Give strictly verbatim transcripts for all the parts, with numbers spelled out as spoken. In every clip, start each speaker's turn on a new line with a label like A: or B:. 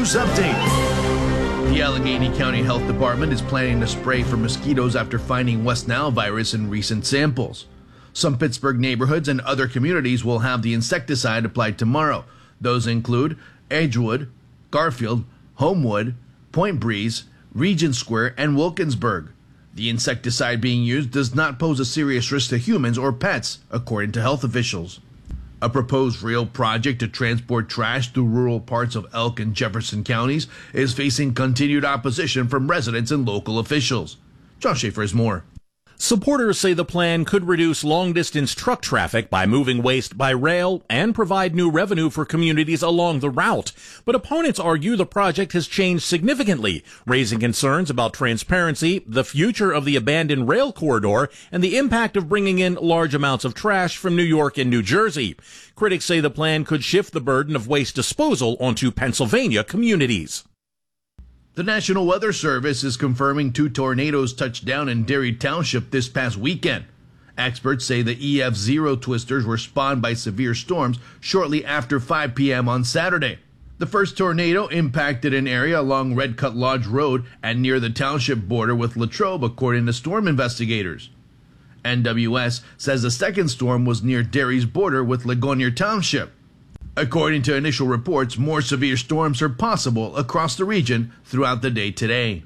A: News Update. The Allegheny County Health Department is planning to spray for mosquitoes after finding West Nile virus in recent samples. Some Pittsburgh neighborhoods and other communities will have the insecticide applied tomorrow. Those include Edgewood, Garfield, Homewood, Point Breeze, Regent Square, and Wilkinsburg. The insecticide being used does not pose a serious risk to humans or pets, according to health officials. A proposed rail project to transport trash through rural parts of Elk and Jefferson counties is facing continued opposition from residents and local officials. John Schaefer has more.
B: Supporters say the plan could reduce long-distance truck traffic by moving waste by rail and provide new revenue for communities along the route. But opponents argue the project has changed significantly, raising concerns about transparency, the future of the abandoned rail corridor, and the impact of bringing in large amounts of trash from New York and New Jersey. Critics say the plan could shift the burden of waste disposal onto Pennsylvania communities.
A: The National Weather Service is confirming two tornadoes touched down in Derry Township this past weekend. Experts say the E F zero twisters were spawned by severe storms shortly after five p.m. on Saturday. The first tornado impacted an area along Red Cut Lodge Road and near the township border with Latrobe, according to storm investigators. N W S says the second storm was near Derry's border with Ligonier Township. According to initial reports, more severe storms are possible across the region throughout the day today.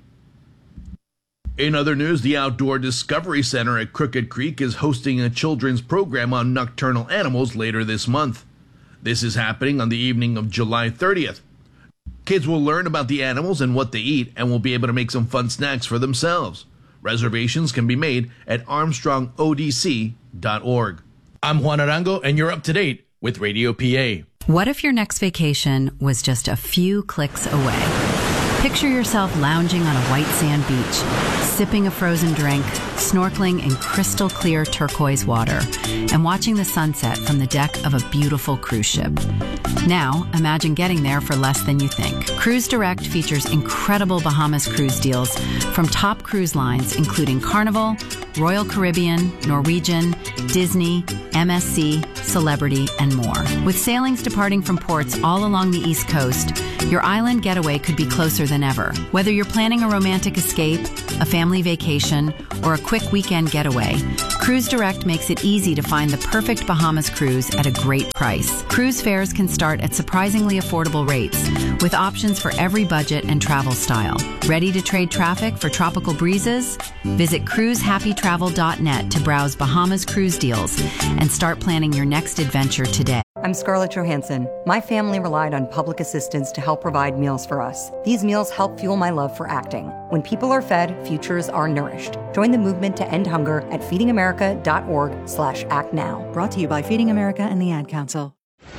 A: In other news, the Outdoor Discovery Center at Crooked Creek is hosting a children's program on nocturnal animals later this month. This is happening on the evening of July thirtieth. Kids will learn about the animals and what they eat and will be able to make some fun snacks for themselves. Reservations can be made at armstrong o d c dot org. I'm Juan Arango, and you're up to date with Radio P A.
C: What if your next vacation was just a few clicks away? Picture yourself lounging on a white sand beach, sipping a frozen drink, snorkeling in crystal clear turquoise water, and watching the sunset from the deck of a beautiful cruise ship. Now, imagine getting there for less than you think. Cruise Direct features incredible Bahamas cruise deals from top cruise lines including Carnival, Royal Caribbean, Norwegian, Disney, M S C, Celebrity, and more. With sailings departing from ports all along the East Coast, your island getaway could be closer than ever. Whether you're planning a romantic escape, a family vacation, or a quick weekend getaway, Cruise Direct makes it easy to find the perfect Bahamas cruise at a great price. Cruise fares can start at surprisingly affordable rates, with options for every budget and travel style. Ready to trade traffic for tropical breezes? Visit cruise happy travel dot net to browse Bahamas cruise deals and start planning your next adventure today.
D: I'm Scarlett Johansson. My family relied on public assistance to help provide meals for us. These meals help fuel my love for acting. When people are fed, futures are nourished. Join the movement to end hunger at feeding america dot org slash act now.
E: Brought to you by Feeding America and the Ad Council.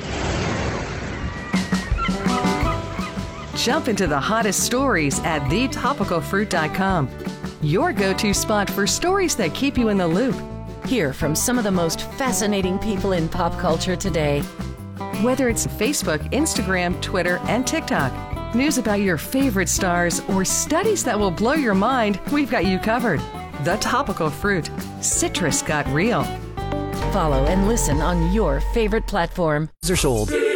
F: Jump into the hottest stories at the topical fruit dot com. Your go-to spot for stories that keep you in the loop.
G: Hear from some of the most fascinating people in pop culture today.
F: Whether it's Facebook, Instagram, Twitter, and TikTok, news about your favorite stars, or studies that will blow your mind, we've got you covered. The Topical Fruit. Citrus got real.
G: Follow and listen on your favorite platform.
H: Are sold.